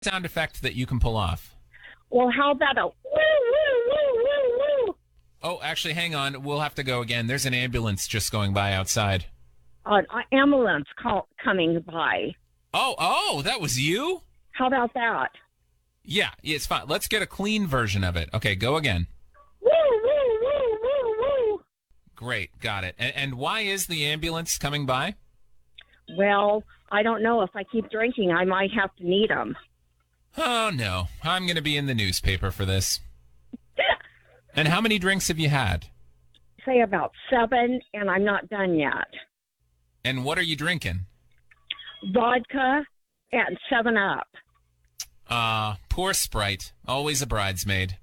sound effect that you can pull off? Well, how about a woo, woo, woo, woo, woo? Oh, actually, hang on. We'll have to go again. There's an ambulance just going by outside. An ambulance coming by. Oh, that was you? How about that? Yeah, it's fine. Let's get a clean version of it. Okay, go again. Woo, woo, woo, woo, woo. Great, got it. And why is the ambulance coming by? Well, I don't know. If I keep drinking, I might have to need them. Oh, no. I'm going to be in the newspaper for this. And how many drinks have you had? Say about 7, and I'm not done yet. And what are you drinking? Vodka and 7-Up. Poor Sprite. Always a bridesmaid.